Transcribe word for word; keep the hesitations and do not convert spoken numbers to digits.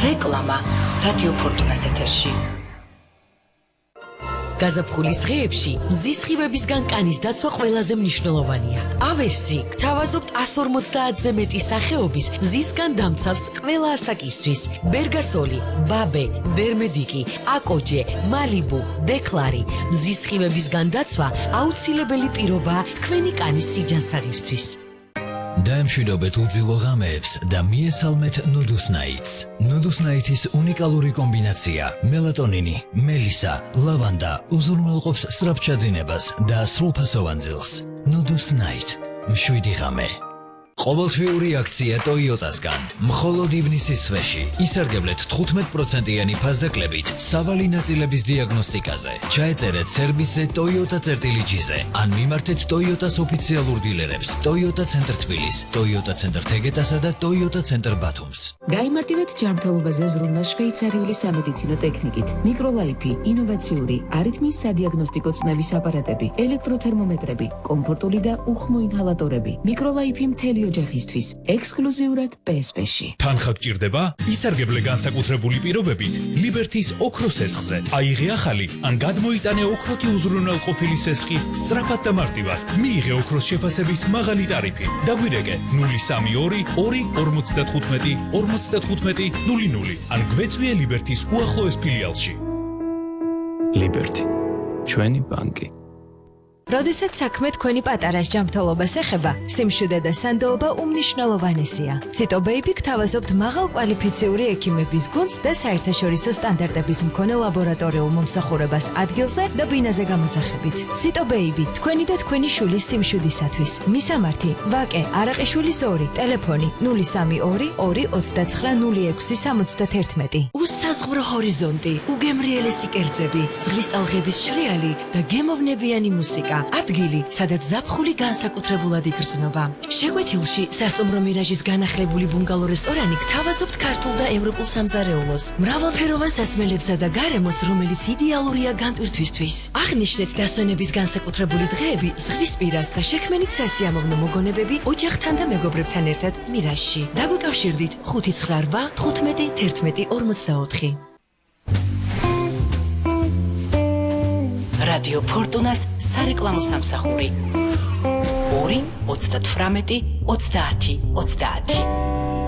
რეკლამა რადიო ფორტუნას ეთერში. გაზაფხულის დღეებში მზის სხივებისგან კანის დაცვა ყველაზე მნიშვნელოვანია. ავერსი გთავაზობთ εκατს ორმოცდაათზე მეტი სახეობის მზისგან დამცავს ყველა ასაკისთვის. ბერგასოლი, ბაბე, დერმედიკი, აკოჯე, მალიბუ, დეკლარი. მზის სხივებისგან დაცვა აუცილებელი პირობაა თქვენი კანის სიჯანსაღისთვის. დაემშვიდობეთ უძილო ღამეებს და მიესალმეთ ნუდუსნაიტს. ნუდუსნაიტის უნიკალური კომბინაცია მელატონინი, მელისა, ლავანდა უზრუნველყოფს სწრაფჩაძინებას და სრულფასოვან ძილს. ნუდუსნაიტ, მშვიდი ღამე. ყოველთვიური აქცია ტოიოტასგან. მხოლოდ ივნისის თვეში ისარგებლეთ თხუთმეტ პროცენტიანი ფასდაკლებით სავალი ნაწილების დიაგნოსტიკაზე. ჩაეწერეთ სერვისზე ტოიოტა წერტილი ჯიზე ან მიმართეთ ტოიოტას ოფიციალურ დილერებს ტოიოტა ცენტრ თბილის, ტოიოტა ცენტრ თეგეტასა და ტოიოტა ცენტრ ბათუმს. გაიმართებეთ ჯანმრთელობაზე ზრუნვა შვეიცარიული სამედიცინო ტექნიკით. მიკროლაიფი, ინოვაციური, არითმიის სადიაგნოსტიკო წნევის აპარატები, ელექტროთერმომეტრები, კომფორტული და უხმო ინჰალატორები. მიკროლაიფი მთელი ოჯახისთვის ექსკლუზიურად პე ეს პე-ში. თანხა გჭირდება? ისარგებლე განსაკუთრებული პირობებით ლიბერთის ოქროს სესხზე. აიღე ახალი ან გადმოიტანე ოქროთი უზრუნველყოფილი სესხი სწრაფად და მარტივად. მიიღე ოქროს შეფასების მაღალი ტარიფი. დაგვირეკე ნული სამი ორი ორი ორმოცდათხუთმეტი ორმოცდათხუთმეტი ნული ნული ან გვეწვიე ლიბერთის უახლოეს ფილიალში. ლიბერთი, ჩვენი ბანკი. როდესაც საქმე თქვენი პატარას ჯანმრთელობას ეხება, სიმშვიდე და სანდოობა უმნიშვნელოვანესია. ციტო ბეიბი გთავაზობთ მაღალ კვალიფიციური ექიმების გუნდს და საერთაშორისო სტანდარტების მქონე ლაბორატორიულ მომსახურებას ადგილზე და ბინაზე გამოძახებით. ციტო ბეიბი, თქვენი და თქვენი შვილის სიმშვიდისათვის. მისამართი: ვაკე არაყიშვილის ორი, ტელეფონი ნული სამი ორი ორი ოცდაცხრა ნული ექვსი სამოცდათერთმეტი. უსაზღვრო ჰორიზონტი, უგემრიელესი კერძები, ზღვის ტალღების შრიალი და გემოვნებიანი მუსიკა. ადგილი, სადაც ზაფხული განსაკუთრებულად იგრძნობა. შეკვეთილში სასტუმრო მირაჟის განახლებული ბუნგალო რესტორანი გთავაზობთ ქართულ და ევროპულ სამზარეულოს, მრავალფეროვან სასმელებსა და გარემოს, რომელიც იდეალურია განტვირთვისთვის. აღნიშნეთ დასვენების განსაკუთრებული დღეები ზღვის პირას და შექმენით სასიამოვნო მოგონებები ოჯახთან და მეგობრებთან ერთად მირაჟში. დაგვიკავშირდით ხუთი ცხრა რვა თხუთმეტი თერთმეტი ორმოცდაოთხი. რადიო ფორტუნას სარეკლამო სამსახური ორი ოცდათვრამეტი ოცდაათი ოცდაათი.